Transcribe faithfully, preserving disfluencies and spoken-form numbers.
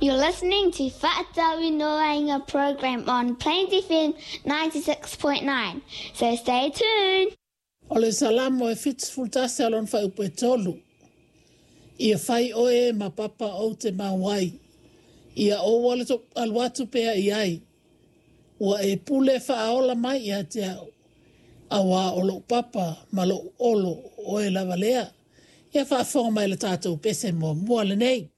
You're listening to Whaatawi Noainga program on Plains F M ninety-six point nine. So stay tuned. O le salamo e fitsfultase alon whai upe tolu. Ia whai oe ma papa o te mawai. Ia o wale to alwatu pea iai. Ua e pule whaaola mai ia te au. Awa olo papa ma lo olo o e lavalea. Ia whaafonga mai le tātou pese mua mua le nei.